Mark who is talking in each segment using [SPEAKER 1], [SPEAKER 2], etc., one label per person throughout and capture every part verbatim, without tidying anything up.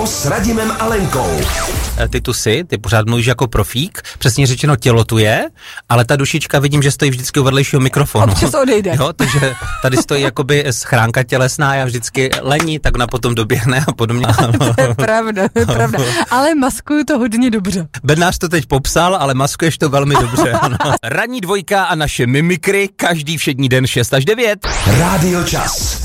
[SPEAKER 1] S Radimem a Lenkou.
[SPEAKER 2] Ty tu jsi, ty pořád mluvíš jako profík, přesně řečeno tělo tu je, ale ta dušička vidím, že stojí vždycky u vedlejšího mikrofonu.
[SPEAKER 3] Občas odejde.
[SPEAKER 2] Jo, takže tady stojí jakoby schránka tělesná, já vždycky lení, tak ona potom doběhne a podobně.
[SPEAKER 3] To je pravda, to je pravda. Ale maskuju to hodně dobře.
[SPEAKER 2] Bednář to teď popsal, ale maskuješ to velmi dobře. Ano. Ranní dvojka a naše mimikry každý všední den šest až devět.
[SPEAKER 1] Rádio Čas.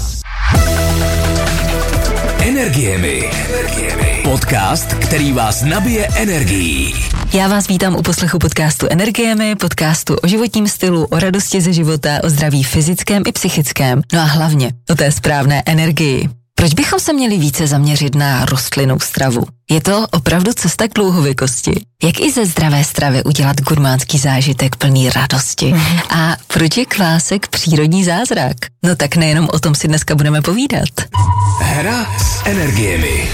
[SPEAKER 1] Energiemi. Energiemi. Podcast, který vás nabije energií.
[SPEAKER 4] Já vás vítám u poslechu podcastu Energiemi, podcastu o životním stylu, o radosti ze života, o zdraví fyzickém i psychickém, no a hlavně o té správné energii. Proč bychom se měli více zaměřit na rostlinnou stravu? Je to opravdu cesta k dlouhověkosti. Jak i ze zdravé stravy udělat gurmánský zážitek plný radosti? A proč je kvásek přírodní zázrak? No tak nejenom o tom si dneska budeme povídat.
[SPEAKER 1] Hra s energiemi.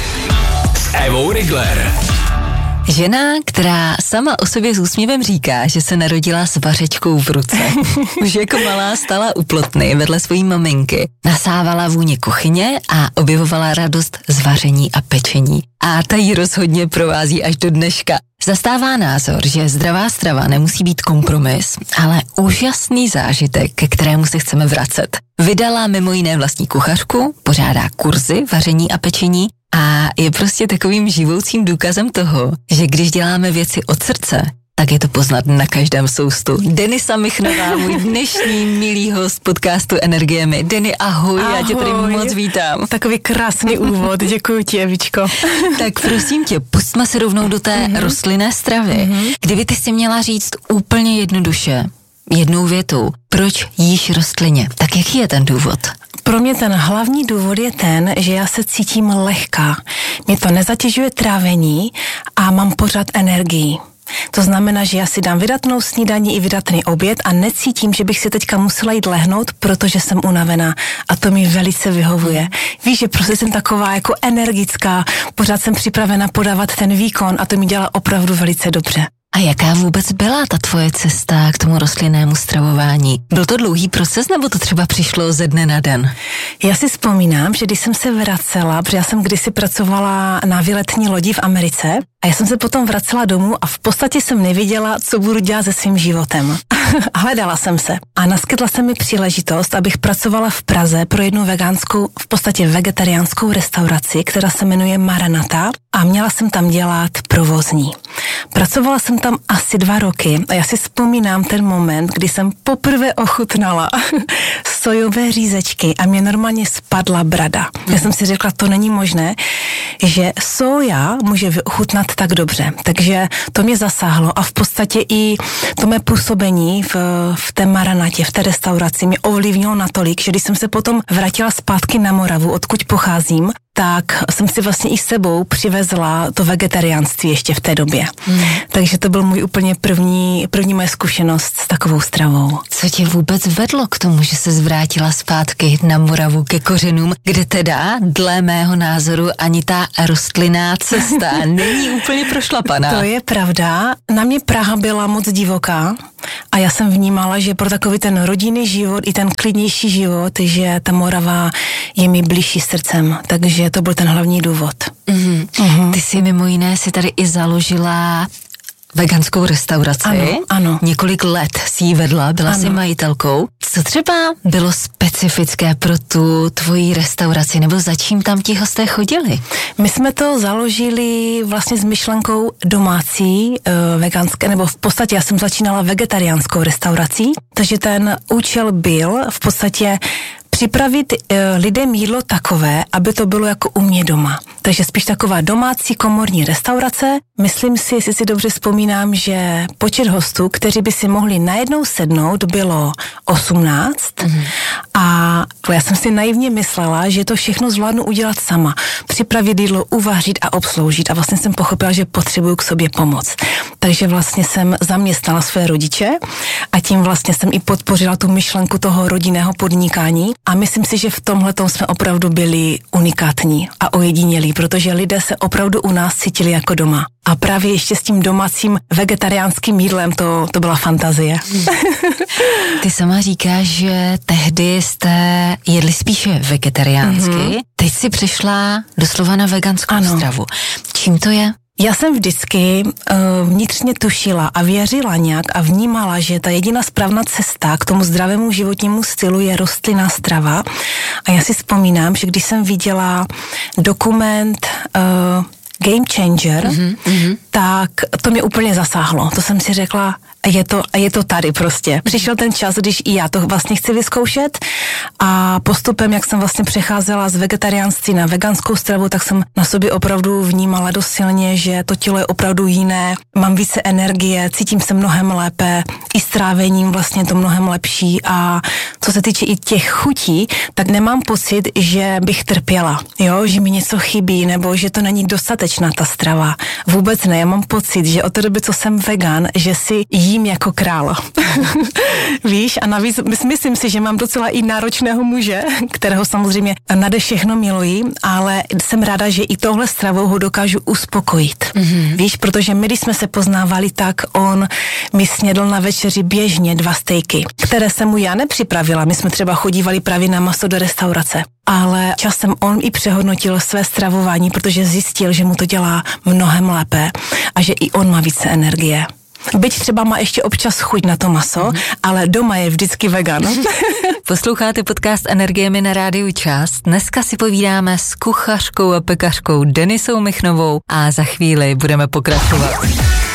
[SPEAKER 1] S Evou Rigler.
[SPEAKER 4] Žena, která sama o sobě s úsměvem říká, že se narodila s vařečkou v ruce. Už jako malá stala u plotny vedle svojí maminky. Nasávala vůně kuchyně a objevovala radost z vaření a pečení. A ta jí rozhodně provází až do dneška. Zastává názor, že zdravá strava nemusí být kompromis, ale úžasný zážitek, ke kterému se chceme vracet. Vydala mimo jiné vlastní kuchařku, pořádá kurzy vaření a pečení a je prostě takovým živoucím důkazem toho, že když děláme věci od srdce, tak je to poznat na každém soustu. Denisa Michnová, můj dnešní milý host podcastu Energiemi. Deny, ahoj, ahoj, já tě tady moc vítám.
[SPEAKER 3] Takový krásný úvod, děkuji ti, Evičko.
[SPEAKER 4] Tak prosím tě, pustme se rovnou do té mm-hmm. rostlinné stravy. Mm-hmm. Kdyby ty si měla říct úplně jednoduše, jednou větou, proč jíš rostlině, tak jaký je ten důvod?
[SPEAKER 3] Pro mě ten hlavní důvod je ten, že já se cítím lehká. Mě to nezatěžuje trávení a mám pořád energii. To znamená, že já si dám vydatnou snídani i vydatný oběd a necítím, že bych si teďka musela jít lehnout, protože jsem unavená a to mi velice vyhovuje. Víš, že prostě jsem taková jako energická, pořád jsem připravena podávat ten výkon a to mi dělá opravdu velice dobře.
[SPEAKER 4] A jaká vůbec byla ta tvoje cesta k tomu rostlinnému stravování? Byl to dlouhý proces, nebo to třeba přišlo ze dne na den?
[SPEAKER 3] Já si vzpomínám, že když jsem se vracela, protože já jsem kdysi pracovala na výletní lodi v Americe a já jsem se potom vracela domů a v podstatě jsem nevěděla, co budu dělat se svým životem. Hledala jsem se a naskytla se mi příležitost, abych pracovala v Praze pro jednu veganskou, v podstatě vegetariánskou restauraci, která se jmenuje Maranata a měla jsem tam dělat provozní. Pracovala jsem tam asi dva roky a já si vzpomínám ten moment, kdy jsem poprvé ochutnala sojové řízečky a mě normálně spadla brada. Já jsem si řekla, to není možné, že soja může ochutnat tak dobře. Takže to mě zasáhlo a v podstatě i to mé působení v, v té Maranatě, v té restauraci mě ovlivnilo natolik, že když jsem se potom vrátila zpátky na Moravu, odkud pocházím, tak jsem si vlastně i sebou přivezla to vegetariánství ještě v té době. Hmm. Takže to byl můj úplně první, první moje zkušenost s takovou stravou.
[SPEAKER 4] Co tě vůbec vedlo k tomu, že se zvrátila zpátky na Moravu ke kořenům, kde teda, dle mého názoru, ani ta rostlinná cesta není úplně prošlapaná?
[SPEAKER 3] To je pravda. Na mě Praha byla moc divoká a já jsem vnímala, že pro takový ten rodinný život i ten klidnější život, že ta Morava je mi blížší srdcem, takže to byl ten hlavní důvod.
[SPEAKER 4] Mm-hmm. Mm-hmm. Ty jsi mimo jiné si tady i založila veganskou restauraci.
[SPEAKER 3] Ano, ano.
[SPEAKER 4] Několik let si ji vedla, byla
[SPEAKER 3] ano.
[SPEAKER 4] si majitelkou. Co třeba bylo specifické pro tu tvoji restauraci, nebo za čím tam ti hosté chodili?
[SPEAKER 3] My jsme to založili vlastně s myšlenkou domácí, uh, veganské, nebo v podstatě já jsem začínala vegetariánskou restaurací, takže ten účel byl v podstatě připravit e, lidem jídlo takové, aby to bylo jako u mě doma. Takže spíš taková domácí komorní restaurace. Myslím si, jestli si dobře vzpomínám, že počet hostů, kteří by si mohli najednou sednout, bylo osmnáct. Mm-hmm. A já jsem si naivně myslela, že to všechno zvládnu udělat sama. Připravit jídlo, uvařit a obsloužit. A vlastně jsem pochopila, že potřebuju k sobě pomoct. takže vlastně jsem zaměstnala své rodiče a tím vlastně jsem i podpořila tu myšlenku toho rodinného podnikání a myslím si, že v tomhletom jsme opravdu byli unikátní a ojedinělí, protože lidé se opravdu u nás cítili jako doma. A právě ještě s tím domácím vegetariánským jídlem to, to byla fantazie.
[SPEAKER 4] Ty sama říkáš, že tehdy jste jedli spíše vegetariánsky, mm-hmm. teď si přešla doslova na veganskou ano. stravu. Čím to je?
[SPEAKER 3] Já jsem vždycky uh, vnitřně tušila a věřila nějak a vnímala, že ta jediná správná cesta k tomu zdravému životnímu stylu je rostlinná strava. A já si vzpomínám, že když jsem viděla dokument uh, Game Changer, mm-hmm, mm-hmm. tak to mě úplně zasáhlo. To jsem si řekla, je to, je to tady prostě. Přišel ten čas, když i já to vlastně chci vyzkoušet a postupem, jak jsem vlastně přecházela z vegetariánství na veganskou stravu, tak jsem na sobě opravdu vnímala dost silně, že to tělo je opravdu jiné, mám více energie, cítím se mnohem lépe, i s trávením vlastně to mnohem lepší a co se týče i těch chutí, tak nemám pocit, že bych trpěla, jo, že mi něco chybí nebo že to není dostatečná ta strava. Vůbec ne, já mám pocit, že od té doby, co jsem vegan, že si jím jako král. Víš, a navíc myslím si, že mám docela i náročného muže, kterého samozřejmě nade všechno miluji, ale jsem ráda, že i tohle stravou ho dokážu uspokojit. Mm-hmm. Víš, protože my, když jsme se poznávali, tak on mi snědl na večeři běžně dva stejky, které jsem mu já nepřipravila. My jsme třeba chodívali právě na maso do restaurace. Ale časem on i přehodnotil své stravování, protože zjistil, že mu to dělá mnohem lépe a že i on má více energie. Byť třeba má ještě občas chuť na to maso, mm. ale doma je vždycky vegan.
[SPEAKER 4] Posloucháte podcast Energiemi na Rádiu Čas. Dneska si povídáme s kuchařkou a pekařkou Denisou Michnovou a za chvíli budeme pokračovat.